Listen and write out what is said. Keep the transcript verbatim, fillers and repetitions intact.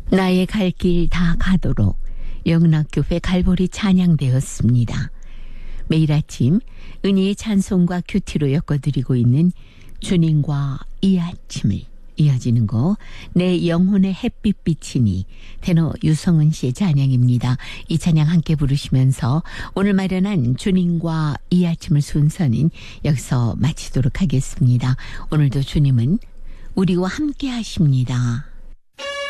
나의 갈 길 다 가도록 영락교회 갈보리 찬양되었습니다. 매일 아침 은혜의 찬송과 큐티로 엮어드리고 있는 주님과 이 아침을 이어지는 거 내 영혼의 햇빛 비치니 테너 유성은 씨의 찬양입니다. 이 찬양 함께 부르시면서 오늘 마련한 주님과 이 아침을 순서는 여기서 마치도록 하겠습니다. 오늘도 주님은 우리와 함께 하십니다.